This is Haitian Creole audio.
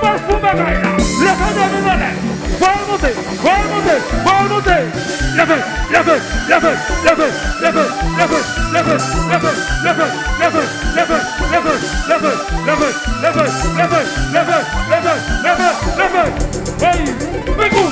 perfume caerá. Levanta de nada. Vamos, vamos. Leve. Ei, vem com